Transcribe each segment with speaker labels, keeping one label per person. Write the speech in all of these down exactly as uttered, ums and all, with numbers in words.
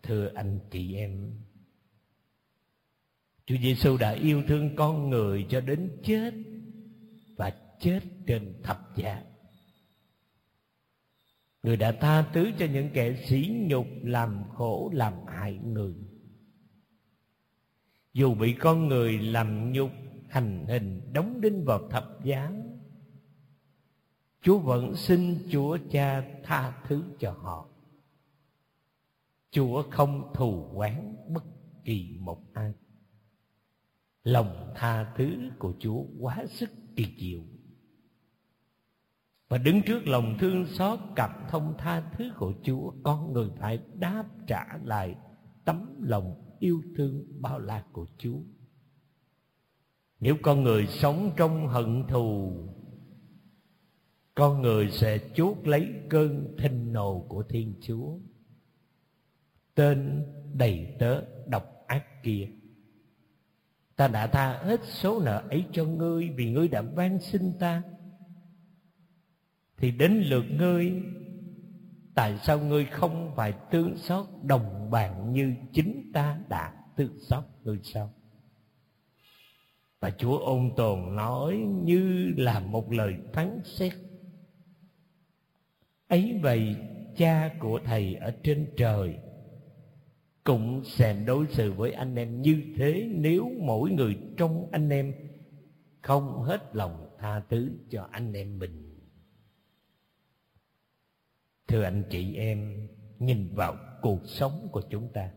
Speaker 1: Thưa anh chị em, Chúa Giêsu đã yêu thương con người cho đến chết, và chết trên thập giá. Người đã tha thứ cho những kẻ sỉ nhục, làm khổ, làm hại người. Dù bị con người làm nhục, hành hình, đóng đinh vào thập giá, Chúa vẫn xin Chúa Cha tha thứ cho họ. Chúa không thù oán bất kỳ một ai. Lòng tha thứ của Chúa quá sức kỳ diệu. Và đứng trước lòng thương xót, cảm thông tha thứ của Chúa, con người phải đáp trả lại tấm lòng yêu thương bao la của Chúa. Nếu con người sống trong hận thù, con người sẽ chuốc lấy cơn thịnh nộ của Thiên Chúa. Tên đầy tớ độc ác kia, ta đã tha hết số nợ ấy cho ngươi, vì ngươi đã van xin ta. Thì đến lượt ngươi, tại sao ngươi không phải thương xót đồng bạn như chính ta đã thương xót ngươi sao? Và Chúa ôn tồn nói như là một lời phán xét: ấy vậy, Cha của thầy ở trên trời cũng sẽ đối xử với anh em như thế, nếu mỗi người trong anh em không hết lòng tha thứ cho anh em mình. Thưa anh chị em, nhìn vào cuộc sống của chúng ta,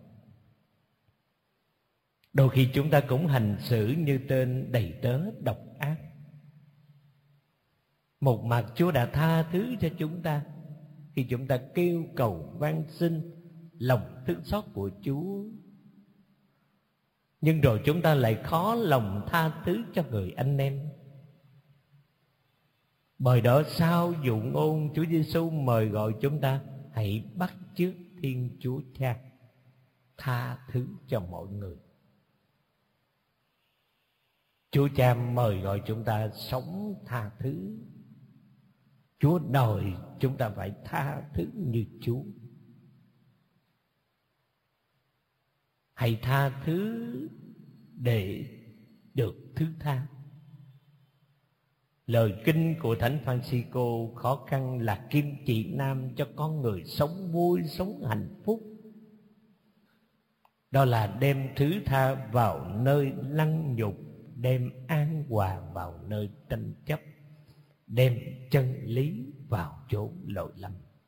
Speaker 1: đôi khi chúng ta cũng hành xử như tên đầy tớ độc ác. Một mặt Chúa đã tha thứ cho chúng ta khi chúng ta kêu cầu van xin lòng thương xót của Chúa, nhưng rồi chúng ta lại khó lòng tha thứ cho người anh em. Bởi đó sau dụ ngôn, Chúa Giêsu mời gọi chúng ta hãy bắt chước Thiên Chúa Cha, tha thứ cho mọi người. Chúa Cha mời gọi chúng ta sống tha thứ. Chúa đòi chúng ta phải tha thứ như Chúa. Hãy tha thứ để được thứ tha. Lời kinh của Thánh Francisco: khó khăn là kim chỉ nam cho con người sống vui, sống hạnh phúc. Đó là đem thứ tha vào nơi lăng nhục, đem an hòa vào nơi tranh chấp, đem chân lý vào chỗ lỗi lầm.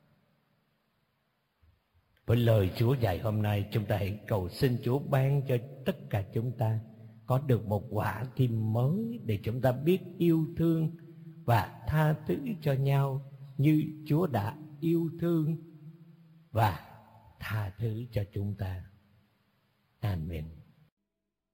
Speaker 1: Với lời Chúa dạy hôm nay, chúng ta hãy cầu xin Chúa ban cho tất cả chúng ta có được một quả tim mới, để chúng ta biết yêu thương và tha thứ cho nhau như Chúa đã yêu thương và tha thứ cho chúng ta. Amen.